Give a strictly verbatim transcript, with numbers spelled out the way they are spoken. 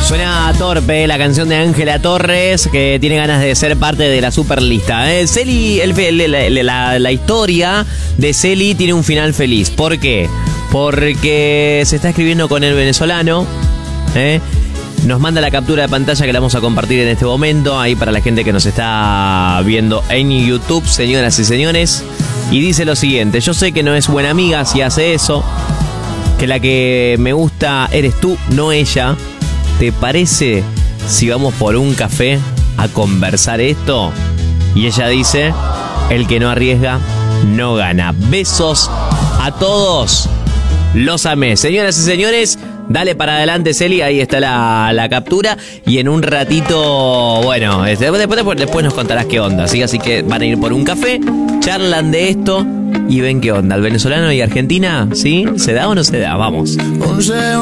Suena torpe la canción de Ángela Torres, que tiene ganas de ser parte de la superlista. ¿eh? Celi, el, la, la, la historia de Celi tiene un final feliz. ¿Por qué? Porque se está escribiendo con el venezolano. ¿eh? Nos manda la captura de pantalla que la vamos a compartir en este momento, ahí para la gente que nos está viendo en YouTube, señoras y señores. Y dice lo siguiente: yo sé que no es buena amiga si hace eso, que la que me gusta eres tú, no ella. ¿Te parece si vamos por un café a conversar esto? Y ella dice: el que no arriesga, no gana. Besos a todos. Los amé. Señoras y señores, dale para adelante, Celi. Ahí está la, la captura. Y en un ratito, bueno, después, después, después nos contarás qué onda. ¿sí? Así que van a ir por un café, charlan de esto y ven qué onda. El venezolano y Argentina, ¿sí? ¿Se da o no se da? Vamos.